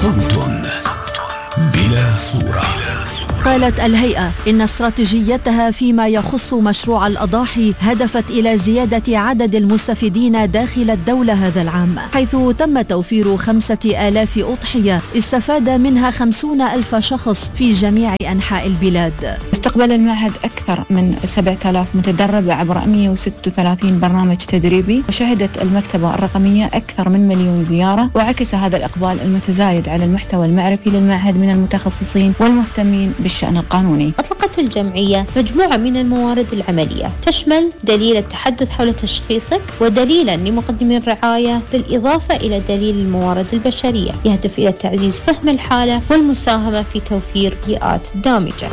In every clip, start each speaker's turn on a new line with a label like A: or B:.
A: صوت بلا صورة.
B: قالت الهيئة إن استراتيجيتها فيما يخص مشروع الأضاحي هدفت إلى زيادة عدد المستفيدين داخل الدولة هذا العام، حيث تم توفير 5000 أضحية استفاد منها 50,000 شخص في جميع أنحاء البلاد.
C: استقبل المعهد أكثر من 7000 متدرب عبر 136 برنامج تدريبي، وشهدت المكتبة الرقمية أكثر من 1,000,000 زيارة، وعكس هذا الإقبال المتزايد على المحتوى المعرفي للمعهد من المتخصصين والمهتمين بالشأن القانوني.
D: أطلقت الجمعية مجموعة من الموارد العملية تشمل دليل التحدث حول تشخيصك ودليلا لمقدمي الرعاية، بالإضافة إلى دليل الموارد البشرية، يهدف إلى تعزيز فهم الحالة والمساهمة في توفير بيئات دامجة.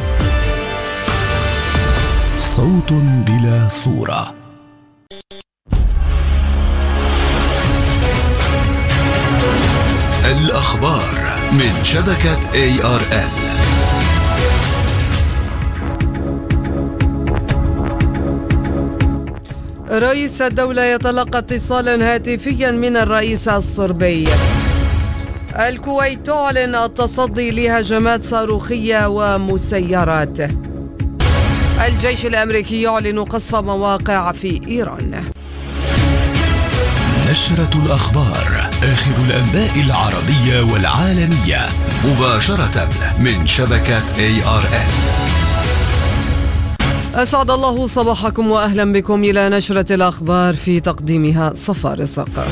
A: صوت بلا صورة. الأخبار من شبكة ARN.
E: رئيس الدولة يتلقى اتصالا هاتفيا من الرئيس الصربي. الكويت تعلن التصدي لهجمات صاروخية ومسيرات. الجيش الأمريكي يعلن قصف مواقع في إيران.
A: نشرة الأخبار، آخر الأنباء العربية والعالمية، مباشرة من شبكة ARN.
E: أسعد الله صباحكم وأهلا بكم إلى نشرة الأخبار في تقديمها صفاء رزق.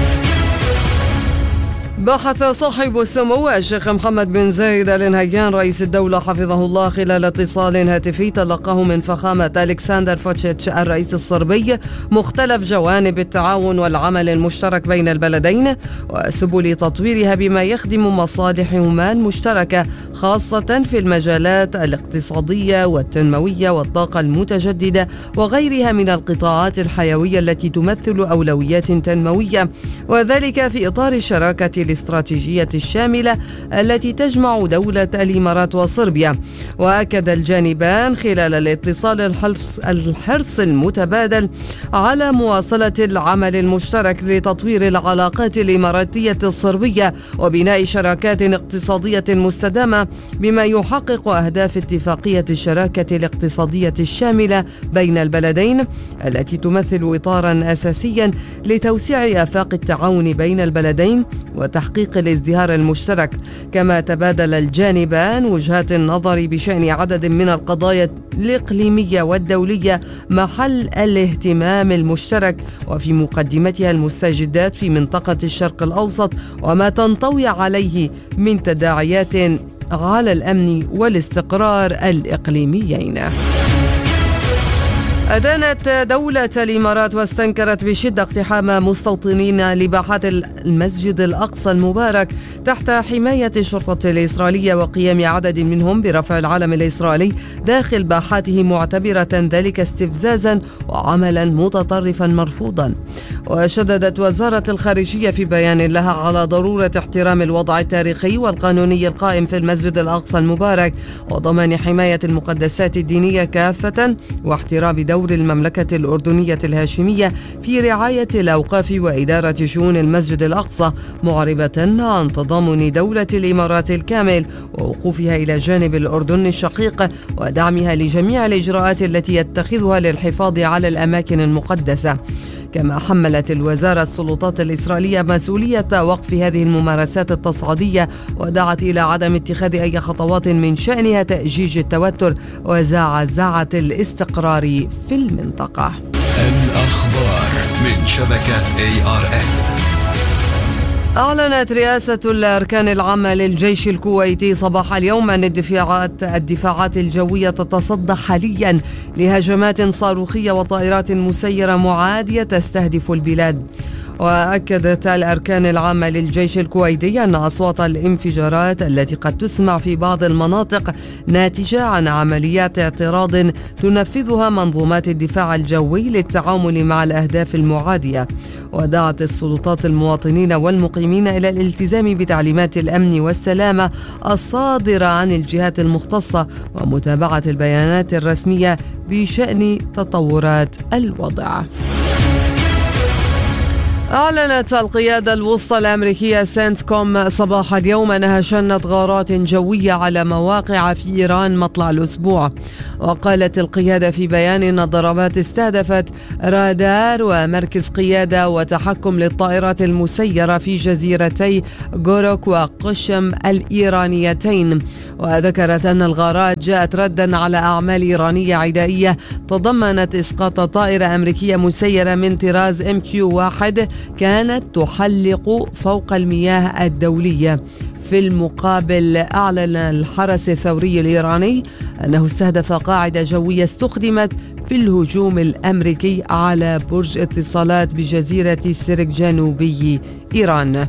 E: بحث صاحب السمو الشيخ محمد بن زايد آل نهيان رئيس الدولة حفظه الله خلال اتصال هاتفي تلقاه من فخامة ألكسندر فوتشيتش الرئيس الصربي مختلف جوانب التعاون والعمل المشترك بين البلدين وسبل تطويرها بما يخدم مصالحهما المشتركة، خاصة في المجالات الاقتصادية والتنموية والطاقة المتجددة وغيرها من القطاعات الحيوية التي تمثل أولويات تنموية، وذلك في إطار الشراكة الاستراتيجية الشاملة التي تجمع دولة الإمارات وصربيا. وأكد الجانبان خلال الاتصال الحرص المتبادل على مواصلة العمل المشترك لتطوير العلاقات الإماراتية الصربية وبناء شراكات اقتصادية مستدامة بما يحقق أهداف اتفاقية الشراكة الاقتصادية الشاملة بين البلدين التي تمثل إطارا أساسيا لتوسيع آفاق التعاون بين البلدين وتحقيق الازدهار المشترك. كما تبادل الجانبان وجهات النظر بشأن عدد من القضايا الإقليمية والدولية محل الاهتمام المشترك، وفي مقدمتها المستجدات في منطقة الشرق الأوسط وما تنطوي عليه من تداعيات على الأمن والاستقرار الإقليميين. أدانت دولة الإمارات واستنكرت بشدة اقتحام مستوطنين لباحات المسجد الأقصى المبارك تحت حماية الشرطة الإسرائيلية وقيام عدد منهم برفع العلم الإسرائيلي داخل باحاته، معتبرة ذلك استفزازا وعملا متطرفا مرفوضا. وشددت وزارة الخارجية في بيان لها على ضرورة احترام الوضع التاريخي والقانوني القائم في المسجد الأقصى المبارك وضمان حماية المقدسات الدينية كافة واحترام دور المملكة الأردنية الهاشمية في رعاية الأوقاف وإدارة شؤون المسجد الأقصى، معربة عن تضامن دولة الإمارات الكامل ووقوفها إلى جانب الأردن الشقيق ودعمها لجميع الإجراءات التي يتخذها للحفاظ على الأماكن المقدسة. كما حملت الوزارة السلطات الإسرائيلية مسؤولية وقف هذه الممارسات التصعيدية ودعت إلى عدم اتخاذ أي خطوات من شأنها تأجيج التوتر وزعزعة الاستقرار في المنطقة.
A: الأخبار من شبكة ARN.
E: أعلنت رئاسة الأركان العامة للجيش الكويتي صباح اليوم أن الدفاعات الجوية تتصدى حاليا لهجمات صاروخية وطائرات مسيرة معادية تستهدف البلاد. وأكدت الأركان العامة للجيش الكويتي أن أصوات الانفجارات التي قد تسمع في بعض المناطق ناتجة عن عمليات اعتراض تنفذها منظومات الدفاع الجوي للتعامل مع الأهداف المعادية. ودعت السلطات المواطنين والمقيمين إلى الالتزام بتعليمات الأمن والسلامة الصادرة عن الجهات المختصة ومتابعة البيانات الرسمية بشأن تطورات الوضع. أعلنت القيادة الوسطى الأمريكية سنتكوم صباح اليوم أنها شنت غارات جوية على مواقع في إيران مطلع الأسبوع. وقالت القيادة في بيان أن الضربات استهدفت رادار ومركز قيادة وتحكم للطائرات المسيرة في جزيرتي غوروك وقشم الإيرانيتين. وذكرت أن الغارات جاءت ردا على أعمال إيرانية عدائية تضمنت إسقاط طائرة أمريكية مسيرة من طراز MQ-1 كانت تحلق فوق المياه الدولية. في المقابل أعلن الحرس الثوري الإيراني أنه استهدف قاعدة جوية استخدمت في الهجوم الأمريكي على برج اتصالات بجزيرة سرك جنوبي إيران.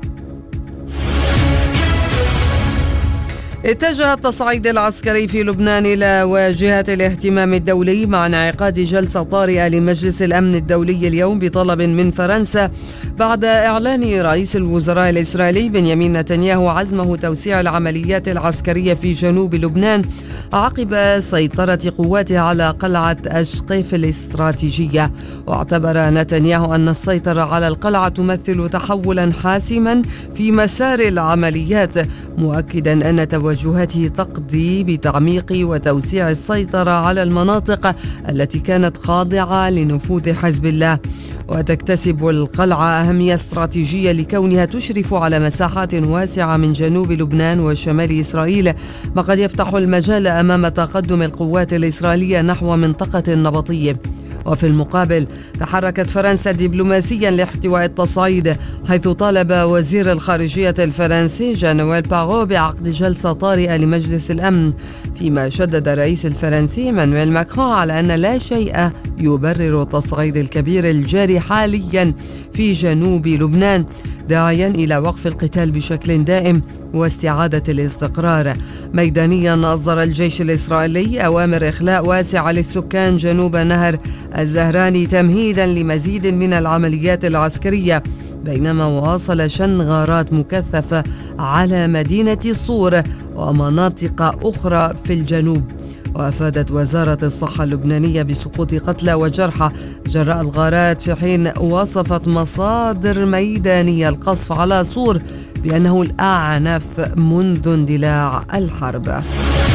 E: اتجه التصعيد العسكري في لبنان إلى واجهة الاهتمام الدولي مع انعقاد جلسة طارئة لمجلس الأمن الدولي اليوم بطلب من فرنسا بعد إعلان رئيس الوزراء الإسرائيلي بنيامين نتنياهو عزمه توسيع العمليات العسكرية في جنوب لبنان عقب سيطرة قواته على قلعة أشقيف الاستراتيجية. واعتبر نتنياهو أن السيطرة على القلعة تمثل تحولا حاسما في مسار العمليات، مؤكدا أن توجهاته تقضي بتعميق وتوسيع السيطرة على المناطق التي كانت خاضعة لنفوذ حزب الله. وتكتسب القلعة أهمية استراتيجية لكونها تشرف على مساحات واسعة من جنوب لبنان وشمال إسرائيل، ما قد يفتح المجال أمام تقدم القوات الإسرائيلية نحو منطقة نبطية. وفي المقابل تحركت فرنسا دبلوماسيا لاحتواء التصعيد، حيث طالب وزير الخارجية الفرنسي جان نويل بارو بعقد جلسة طارئة لمجلس الأمن، فيما شدد الرئيس الفرنسي مانويل ماكرون على أن لا شيء يبرر التصعيد الكبير الجاري حاليا في جنوب لبنان، داعيا إلى وقف القتال بشكل دائم واستعادة الاستقرار. ميدانيا أصدر الجيش الإسرائيلي أوامر إخلاء واسعة للسكان جنوب نهر الزهراني تمهيدا لمزيد من العمليات العسكرية، بينما واصل شن غارات مكثفة على مدينة صور ومناطق أخرى في الجنوب. وأفادت وزارة الصحة اللبنانية بسقوط قتلى وجرحى جراء الغارات، في حين وصفت مصادر ميدانية القصف على صور بأنه الأعنف منذ اندلاع الحرب.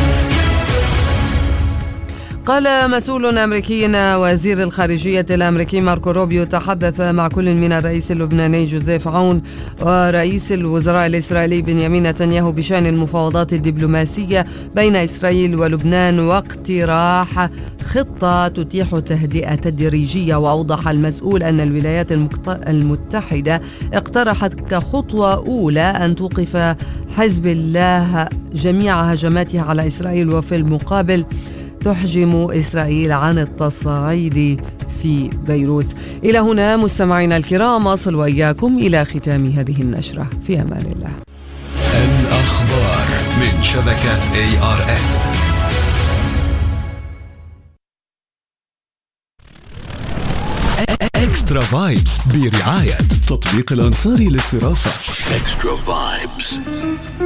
E: قال مسؤول أمريكي وزير الخارجية الأمريكي ماركو روبيو تحدث مع كل من الرئيس اللبناني جوزيف عون ورئيس الوزراء الإسرائيلي بنيامين نتنياهو بشأن المفاوضات الدبلوماسية بين إسرائيل ولبنان واقتراح خطة تتيح تهدئة تدريجية. وأوضح المسؤول أن الولايات المتحدة اقترحت كخطوة أولى أن توقف حزب الله جميع هجماته على إسرائيل، وفي المقابل تحجم إسرائيل عن التصعيد في بيروت. إلى هنا مستمعينا الكرام أصل وإياكم إلى ختام هذه النشرة، في أمان الله.
A: الأخبار من شبكة ARN. إكسترا فايبس برعاية تطبيق الأنصاري للصرافة. إكسترا فايبس.